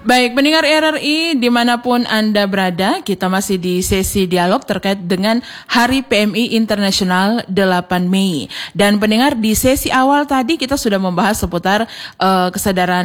Baik, pendengar RRI dimanapun Anda berada, kita masih di sesi dialog terkait dengan Hari PMI Internasional 8 Mei. Dan pendengar, di sesi awal tadi kita sudah membahas seputar kesadaran